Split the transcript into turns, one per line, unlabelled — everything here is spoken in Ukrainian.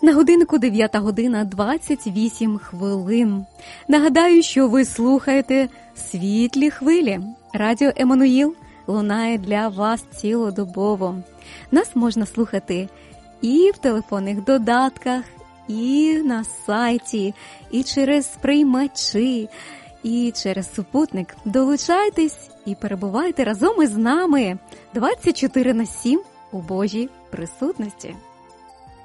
На годиннику 9 година 28 хвилин. Нагадаю, що ви слухаєте «Світлі хвилі». Радіо Еммануїл лунає для вас цілодобово. Нас можна слухати і в телефонних додатках, і на сайті, і через приймачі, і через супутник. Долучайтесь і перебувайте разом із нами 24/7 у Божій присутності.